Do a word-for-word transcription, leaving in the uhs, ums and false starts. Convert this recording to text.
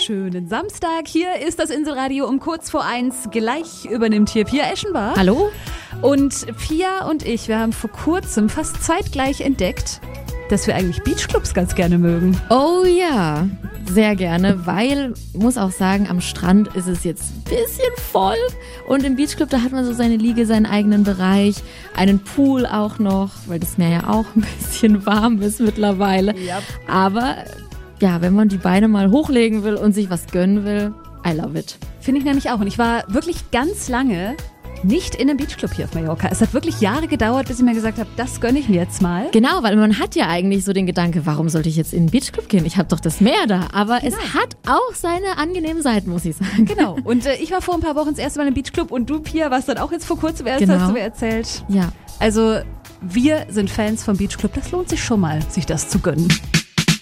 wunderschönen Samstag. Hier ist das Inselradio um kurz vor eins. Gleich übernimmt hier Pia Eschenbach. Hallo. Und Pia und ich, wir haben vor kurzem fast zeitgleich entdeckt, dass wir eigentlich Beachclubs ganz gerne mögen. Oh ja, sehr gerne, weil, ich muss auch sagen, am Strand ist es jetzt ein bisschen voll und im Beachclub, da hat man so seine Liege, seinen eigenen Bereich, einen Pool auch noch, weil das Meer ja auch ein bisschen warm ist mittlerweile. Yep. Aber ja, wenn man die Beine mal hochlegen will und sich was gönnen will, I love it. Finde ich nämlich auch. Und ich war wirklich ganz lange nicht in einem Beachclub hier auf Mallorca. Es hat wirklich Jahre gedauert, bis ich mir gesagt habe, das gönne ich mir jetzt mal. Genau, weil man hat ja eigentlich so den Gedanke, warum sollte ich jetzt in den Beachclub gehen? Ich habe doch das Meer da. Aber genau. Es hat auch seine angenehmen Seiten, muss ich sagen. Genau. Und äh, ich war vor ein paar Wochen das erste Mal im Beachclub und du, Pia, warst dann auch jetzt vor kurzem erst, Genau. hast du mir erzählt. Ja. Also wir sind Fans vom Beachclub. Das lohnt sich schon mal, sich das zu gönnen.